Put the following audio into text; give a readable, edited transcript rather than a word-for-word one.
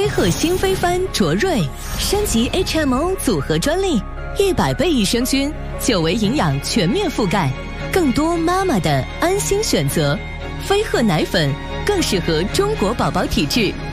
鹤新飞帆卓瑞升级 HMO 组合专利，100倍益生菌，久维营养全面覆盖，更多妈妈的安心选择。飞鹤奶粉更适合中国宝宝体质。